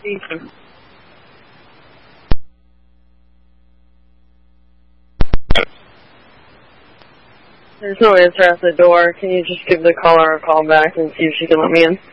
Ethan. There's no answer at the door. Can you just give the caller a call back and see if she can let me in?